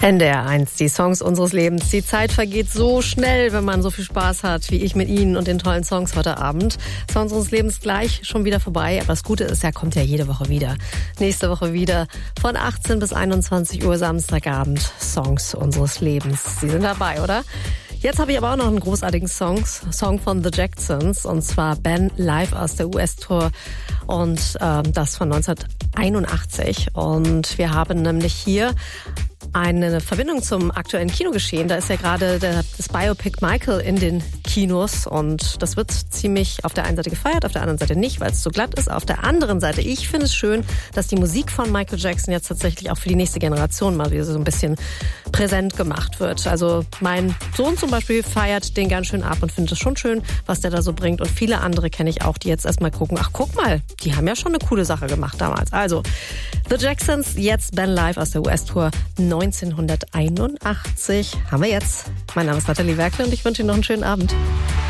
NDR 1, die Songs unseres Lebens. Die Zeit vergeht so schnell, wenn man so viel Spaß hat, wie ich mit Ihnen und den tollen Songs heute Abend. Songs unseres Lebens gleich schon wieder vorbei. Aber das Gute ist, er kommt ja jede Woche wieder. Nächste Woche wieder von 18 bis 21 Uhr Samstagabend. Songs unseres Lebens. Sie sind dabei, oder? Jetzt habe ich aber auch noch einen großartigen Song von The Jacksons, und zwar Ben live aus der US-Tour, und das von 1981. Und wir haben nämlich hier eine Verbindung zum aktuellen Kinogeschehen. Da ist ja gerade das Biopic Michael in den Kinos, und das wird ziemlich auf der einen Seite gefeiert, auf der anderen Seite nicht, weil es so glatt ist. Auf der anderen Seite, ich finde es schön, dass die Musik von Michael Jackson jetzt tatsächlich auch für die nächste Generation mal wieder so ein bisschen präsent gemacht wird. Also mein Sohn zum Beispiel feiert den ganz schön ab und findet es schon schön, was der da so bringt. Und viele andere kenne ich auch, die jetzt erstmal gucken, ach guck mal, die haben ja schon eine coole Sache gemacht damals. Also The Jacksons, jetzt Ben live aus der US-Tour 1981 haben wir jetzt. Mein Name ist Nathalie Werkle und ich wünsche Ihnen noch einen schönen Abend.